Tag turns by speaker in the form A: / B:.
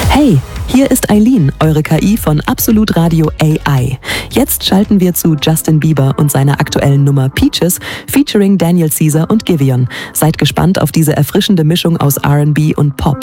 A: Hey, hier ist Eileen, eure KI von Absolut Radio AI. Jetzt schalten wir zu Justin Bieber und seiner aktuellen Nummer Peaches featuring Daniel Caesar und Giveon. Seid gespannt auf diese erfrischende Mischung aus R&B und Pop.